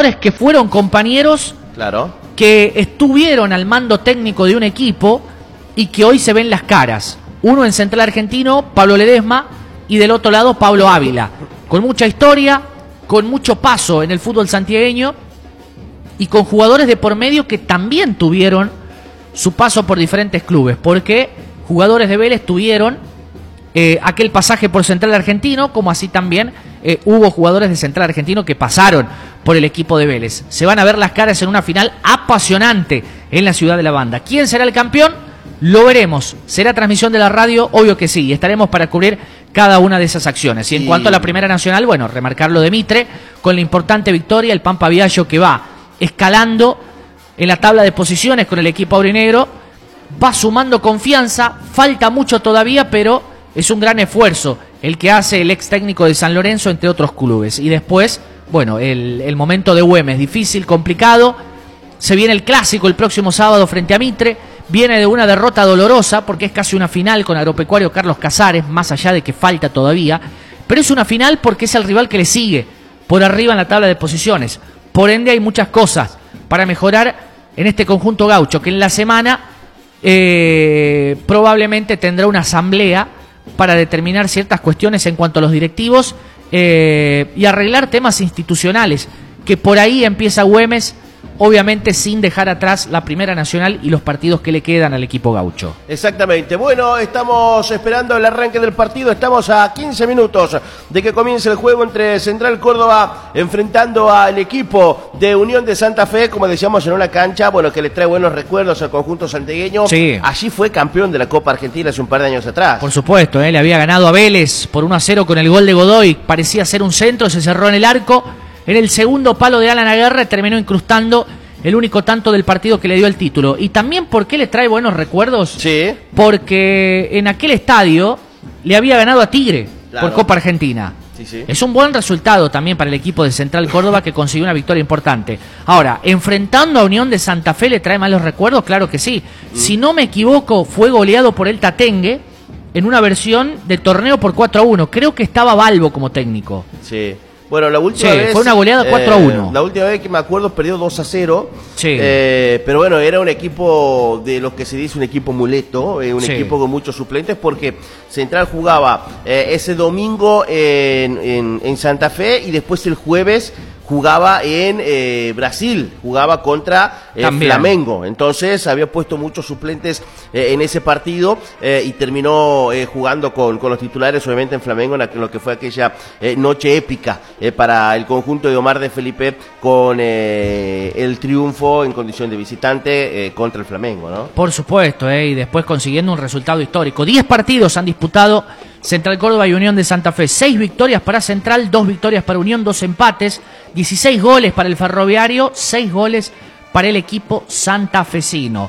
jugadores que fueron compañeros, Claro. que estuvieron al mando técnico de un equipo y que hoy se ven las caras. Uno en Central Argentino, Pablo Ledesma, y del otro lado Pablo Ávila, con mucha historia, con mucho paso en el fútbol santiagueño y con jugadores de por medio que también tuvieron su paso por diferentes clubes, porque jugadores de Vélez tuvieron aquel pasaje por Central Argentino, como así también hubo jugadores de Central Argentino que pasaron por el equipo de Vélez. Se van a ver las caras en una final apasionante en la ciudad de La Banda. ¿Quién será el campeón? Lo veremos. ¿Será transmisión de la radio? Obvio que sí. Y estaremos para cubrir cada una de esas acciones. Y en cuanto a la Primera Nacional, bueno, remarcarlo de Mitre, con la importante victoria, el Pampa Viallo que va escalando en la tabla de posiciones con el equipo aurinegro, va sumando confianza, falta mucho todavía, pero es un gran esfuerzo el que hace el ex técnico de San Lorenzo, entre otros clubes. Y después, bueno, el momento de Güemes, difícil, complicado. Se viene el clásico el próximo sábado frente a Mitre. Viene de una derrota dolorosa porque es casi una final con Agropecuario Carlos Casares, más allá de que falta todavía. Pero es una final porque es el rival que le sigue por arriba en la tabla de posiciones. Por ende hay muchas cosas para mejorar en este conjunto gaucho, que en la semana probablemente tendrá una asamblea para determinar ciertas cuestiones en cuanto a los directivos y arreglar temas institucionales, que por ahí empieza Güemes, obviamente sin dejar atrás la Primera Nacional y los partidos que le quedan al equipo gaucho. Exactamente. Bueno, estamos esperando el arranque del partido. Estamos a 15 minutos de que comience el juego entre Central Córdoba enfrentando al equipo de Unión de Santa Fe, como decíamos, en una cancha, bueno, que le trae buenos recuerdos al conjunto santiagueño. Sí. Allí fue campeón de la Copa Argentina hace un par de años atrás. Por supuesto, le había ganado a Vélez por 1-0 con el gol de Godoy. Parecía ser un centro, se cerró en el arco. En el segundo palo de Alan Aguerre terminó incrustando el único tanto del partido que le dio el título. Y también, ¿por qué le trae buenos recuerdos? Sí. Porque en aquel estadio le había ganado a Tigre, claro, por Copa Argentina. Sí, sí. Es un buen resultado también para el equipo de Central Córdoba, que consiguió una victoria importante. Ahora, enfrentando a Unión de Santa Fe, ¿le trae malos recuerdos? Claro que sí. Si no me equivoco, fue goleado por el Tatengue en una versión de torneo por 4-1. Creo que estaba Balbo como técnico. Sí. Bueno, la última vez... fue una goleada 4-1. La última vez que me acuerdo perdió 2-0. Sí. Pero bueno, era un equipo de lo que se dice un equipo muleto, un Sí. equipo con muchos suplentes, porque Central jugaba ese domingo en Santa Fe y después el jueves jugaba en Brasil, jugaba contra Flamengo. Entonces había puesto muchos suplentes en ese partido y terminó jugando con los titulares, obviamente en Flamengo, en lo que fue aquella noche épica para el conjunto de Omar de Felipe, con el triunfo en condición de visitante contra el Flamengo, ¿no? Por supuesto, y después consiguiendo un resultado histórico. 10 partidos han disputado Central Córdoba y Unión de Santa Fe. 6 victorias para Central, 2 victorias para Unión, 2 empates, 16 goles para el Ferroviario, 6 goles para el equipo santafesino.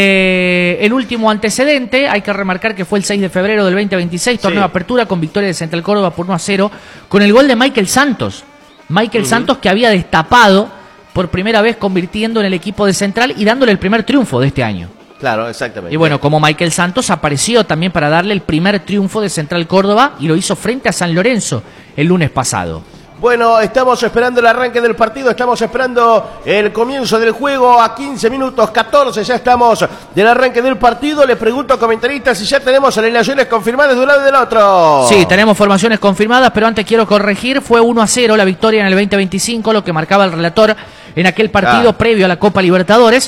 El último antecedente, hay que remarcar que fue el 6 de febrero del 2026, torneo de apertura con victoria de Central Córdoba por 1-0, con el gol de Michael Santos. Michael Santos, que había destapado por primera vez, convirtiendo en el equipo de Central y dándole el primer triunfo de este año. Claro, exactamente. Y bueno, como Michael Santos apareció también para darle el primer triunfo de Central Córdoba y lo hizo frente a San Lorenzo el lunes pasado. Bueno, estamos esperando el arranque del partido, estamos esperando el comienzo del juego a 15 minutos, 14, ya estamos del arranque del partido. Le pregunto a comentaristas si ya tenemos alineaciones confirmadas de un lado y del otro. Sí, tenemos formaciones confirmadas, pero antes quiero corregir, fue 1-0 la victoria en el 2025, lo que marcaba el relator en aquel partido previo a la Copa Libertadores.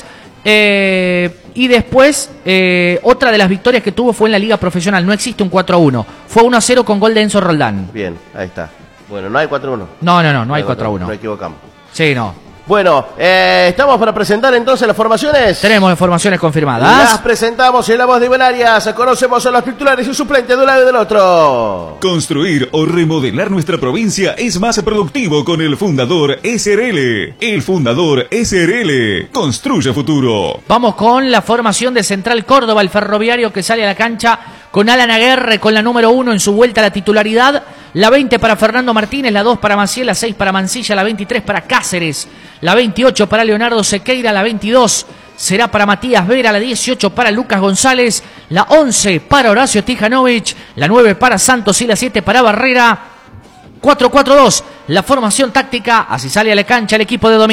Y después, otra de las victorias que tuvo fue en la Liga Profesional, no existe un 4-1, fue 1-0 con gol de Enzo Roldán. Bien, ahí está. Bueno, no hay 4-1. No hay 4-1. No equivocamos. Sí, no. Bueno, ¿estamos para presentar entonces las formaciones? Tenemos formaciones confirmadas. Las presentamos en la voz de Iván Arias. Conocemos a los titulares y suplentes de un lado y del otro. Construir o remodelar nuestra provincia es más productivo con el Fundador SRL. El Fundador SRL construye futuro. Vamos con la formación de Central Córdoba, el Ferroviario que sale a la cancha con Alan Aguerre con la número 1 en su vuelta a la titularidad. La 20 para Fernando Martínez, la 2 para Maciel, la 6 para Mancilla, la 23 para Cáceres, la 28 para Leonardo Sequeira, la 22 será para Matías Vera, la 18 para Lucas González, la 11 para Horacio Tijanovic, la 9 para Santos y la 7 para Barrera. 4-4-2, la formación táctica, así sale a la cancha el equipo de Domingo.